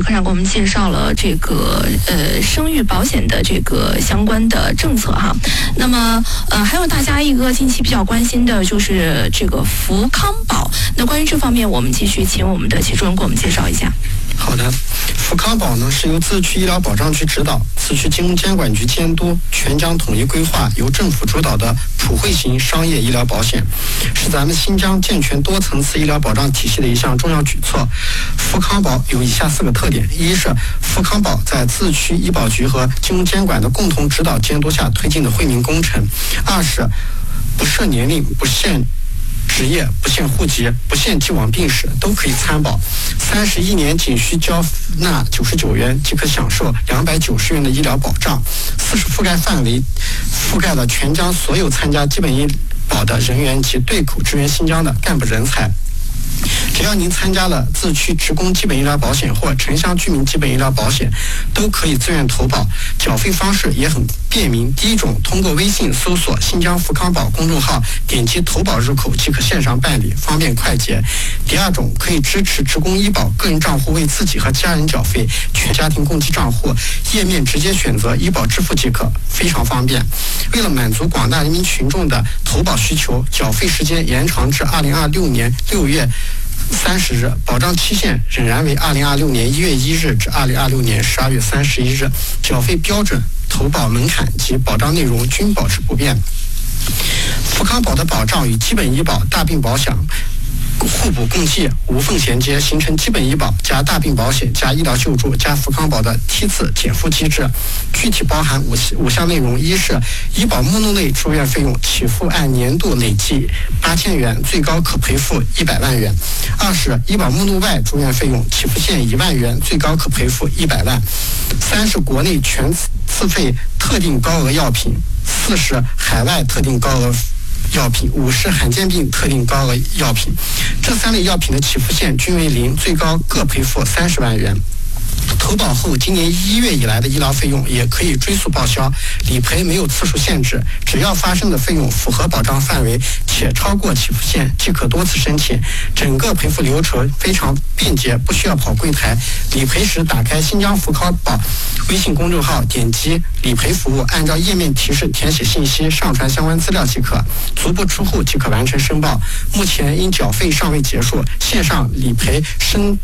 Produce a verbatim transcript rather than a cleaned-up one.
科长给我们介绍了这个呃生育保险的这个相关的政策哈。那么呃还有大家一个近期比较关心的就是这个福康宝。那关于这方面，我们继续请我们的齐主任给我们介绍一下。 好的，福康宝呢是由自区医疗保障局指导，自区金融监管局监督，全疆统一规划，由政府主导的普惠型商业医疗保险，是咱们新疆健全多层次医疗保障体系的一项重要举措。福康宝有以下四个特点：一是福康宝在自区医保局和金融监管的共同指导监督下推进的惠民工程；二是不设年龄，不限职业，不限户籍，不限既往病史，都可以参保。三十一年仅需交纳九十九元即可享受两百九十元的医疗保障。四是覆盖范围覆盖了全疆所有参加基本医保的人员及对口支援新疆的干部人才。只要您参加了自区职工基本医疗保险或城乡居民基本医疗保险，都可以自愿投保，缴费方式也很便民。第一种，通过微信搜索新疆福康宝公众号，点击投保入口即可线上办理，方便快捷。第二种，可以支持职工医保个人账户为自己和家人缴费，全家庭共计账户，页面直接选择医保支付即可，非常方便。为了满足广大人民群众的投保需求，缴费时间延长至二零二六年六月三十日，保障期限仍然为二零二六年一月一日至二零二六年十二月三十一日，缴费标准、投保门槛及保障内容均保持不变。福康宝的保障与基本医保、大病保险互补共济，无缝衔接，形成基本医保加大病保险加医疗救助加福康宝的梯次减负机制。具体包含五五项内容：一是医保目录内住院费用起付按年度累计八千元，最高可赔付一百万元；二是医保目录外住院费用起付线一万元，最高可赔付一百万；三是国内全自费特定高额药品；四是海外特定高额药品；五是罕见病特定高额药品。这三类药品的起付线均为零，最高各赔付三十万元。投保后今年一月以来的医疗费用也可以追溯报销，理赔没有次数限制，只要发生的费用符合保障范围且超过起付线即可多次申请。整个赔付流程非常便捷，不需要跑柜台。理赔时打开新疆福康宝微信公众号，点击理赔服务，按照页面提示填写信息，上传相关资料即可，足不出户即可完成申报。目前因缴费尚未结束，线上理赔申